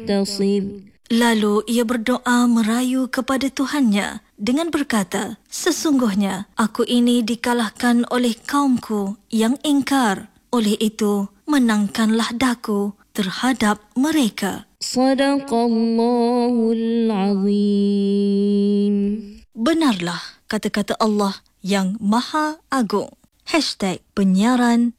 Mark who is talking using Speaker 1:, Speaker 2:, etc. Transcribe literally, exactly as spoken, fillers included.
Speaker 1: مقتصر.
Speaker 2: Lalu ia berdoa merayu kepada Tuhannya dengan berkata, sesungguhnya aku ini dikalahkan oleh kaumku yang ingkar. Oleh itu, menangkanlah daku terhadap mereka.
Speaker 1: Sadaqallahul Azim.
Speaker 2: Benarlah kata-kata Allah yang Maha Agung. Hashtag penyiaran